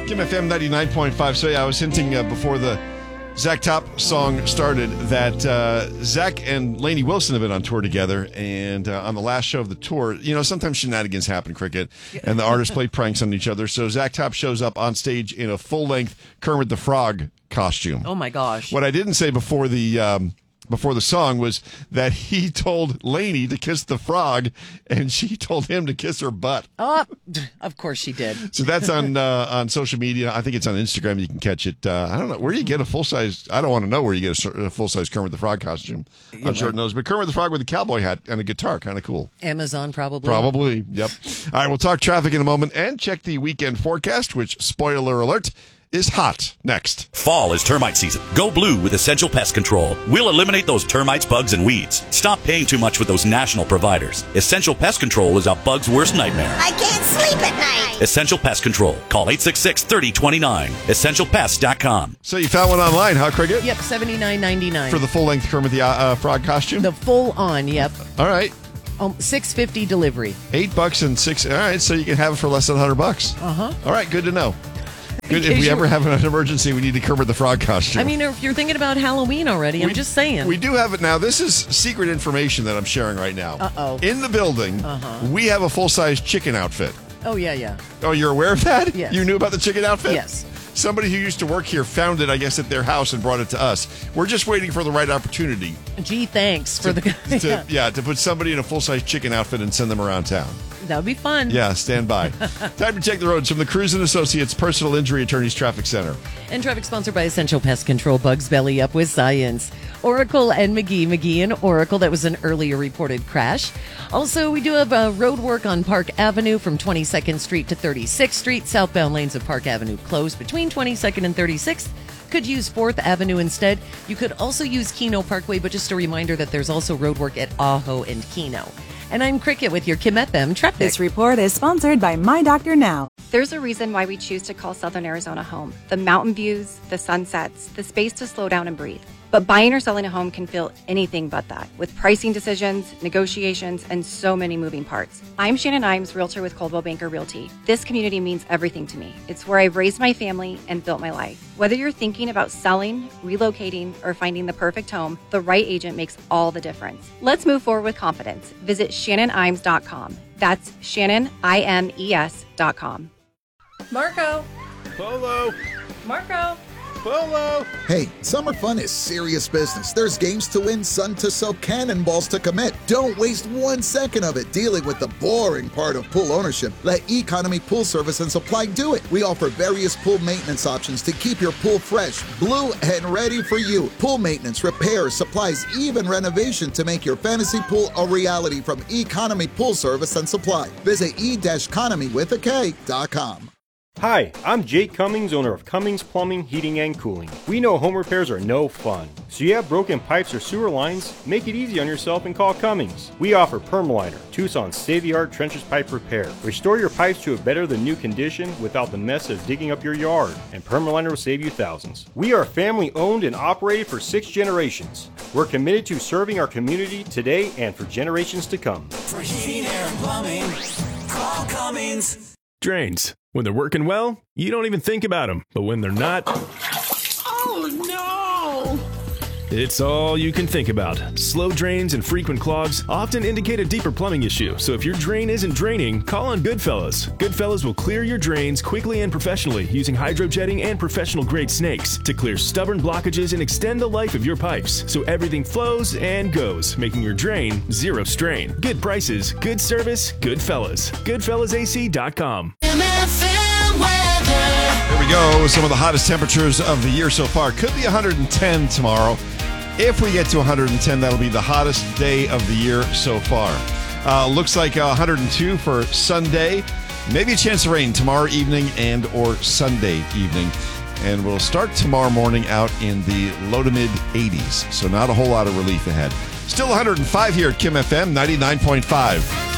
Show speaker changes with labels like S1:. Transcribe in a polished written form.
S1: Kim FM 99.5. So, yeah, I was hinting before the Zach Top song started that Zach and Lainey Wilson have been on tour together. And on the last show of the tour, you know, sometimes shenanigans happen, Cricket, and the artists play pranks on each other. So Zach Top shows up on stage in a full-length Kermit the Frog costume.
S2: Oh, my gosh.
S1: What I didn't say before the song was that he told Lainey to kiss the frog, and she told him to kiss her butt.
S2: Oh, of course she did.
S1: So that's on social media. I think it's on Instagram. You can catch it. I don't know. Where do you get a full-size... I don't want to know where you get a full-size Kermit the Frog costume on short nose, but Kermit the Frog with a cowboy hat and a guitar. Kind of cool.
S2: Amazon, probably.
S1: Probably, yep. All right, we'll talk traffic in a moment and check the weekend forecast, which, spoiler alert, is hot next.
S3: Fall is termite season. Go blue with Essential Pest Control. We'll eliminate those termites, bugs, and weeds. Stop paying too much with those national providers. Essential Pest Control is a bug's worst nightmare.
S4: I can't sleep at night.
S3: Essential Pest Control. Call 866-3029. EssentialPest.com.
S1: So you found one online, huh, Cricket?
S2: Yep, $79.99.
S1: For the full-length Kermit the Frog costume?
S2: The full-on, yep.
S1: All right.
S2: $6.50 delivery.
S1: $8 and $6. All right, so you can have it for less than $100.
S2: Uh-huh.
S1: All right, good to know. Good. If we ever have an emergency, we need to Kermit the Frog costume.
S2: I mean, if you're thinking about Halloween already, I'm just saying.
S1: We do have it now. This is secret information that I'm sharing right now.
S2: Uh-oh.
S1: In the building, we have a full-size chicken outfit.
S2: Oh, yeah.
S1: Oh, you're aware of that?
S2: Yes.
S1: You knew about the chicken outfit?
S2: Yes.
S1: Somebody who used to work here found it, I guess, at their house and brought it to us. We're just waiting for the right opportunity.
S2: Gee, thanks for the...
S1: to put somebody in a full-size chicken outfit and send them around town.
S2: That would be fun.
S1: Yeah, stand by. Time to check the roads from the Cruz & Associates Personal Injury Attorneys Traffic Center.
S2: And traffic sponsored by Essential Pest Control. Bugs belly up with science. Oracle and McGee and Oracle. That was an earlier reported crash. Also, we do have road work on Park Avenue from 22nd Street to 36th Street. Southbound lanes of Park Avenue closed between 22nd and 36th. Could use 4th Avenue instead. You could also use Keno Parkway, but just a reminder that there's also road work at Ajo and Keno. And I'm Cricket with your Kim FM traffic.
S5: This report is sponsored by My Doctor Now.
S6: There's a reason why we choose to call Southern Arizona home. The mountain views, the sunsets, the space to slow down and breathe. But buying or selling a home can feel anything but that, with pricing decisions, negotiations, and so many moving parts. I'm Shannon Imes, realtor with Coldwell Banker Realty. This community means everything to me. It's where I've raised my family and built my life. Whether you're thinking about selling, relocating, or finding the perfect home, the right agent makes all the difference. Let's move forward with confidence. Visit ShannonImes.com. That's ShannonImes.com.
S2: Marco.
S1: Polo.
S2: Marco.
S1: Polo.
S7: Hey, summer fun is serious business. There's games to win, sun to soak, cannonballs to commit. Don't waste 1 second of it dealing with the boring part of pool ownership. Let Economy Pool Service and Supply do it. We offer various pool maintenance options to keep your pool fresh, blue, and ready for you. Pool maintenance, repairs, supplies, even renovation to make your fantasy pool a reality from Economy Pool Service and Supply. Visit e-conomy.com.
S8: Hi, I'm Jake Cummings, owner of Cummings Plumbing, Heating, and Cooling. We know home repairs are no fun. So you have broken pipes or sewer lines? Make it easy on yourself and call Cummings. We offer Permaliner, Tucson's state-of-the-art trenchless pipe repair. Restore your pipes to a better than new condition without the mess of digging up your yard, and Permaliner will save you thousands. We are family owned and operated for 6 generations. We're committed to serving our community today and for generations to come.
S9: For heating, air, and plumbing, call Cummings.
S10: Drains. When they're working well, you don't even think about them. But when they're not...
S9: Oh, no!
S10: It's all you can think about. Slow drains and frequent clogs often indicate a deeper plumbing issue. So if your drain isn't draining, call on Goodfellas. Goodfellas will clear your drains quickly and professionally using hydrojetting and professional-grade snakes to clear stubborn blockages and extend the life of your pipes so everything flows and goes, making your drain zero strain. Good prices, good service, Goodfellas. GoodfellasAC.com.
S1: There we go. Some of the hottest temperatures of the year so far. Could be 110 tomorrow. If we get to 110, that'll be the hottest day of the year so far. Looks like 102 for Sunday. Maybe a chance of rain tomorrow evening and or Sunday evening. And we'll start tomorrow morning out in the low to mid 80s. So not a whole lot of relief ahead. Still 105 here at Kim FM 99.5.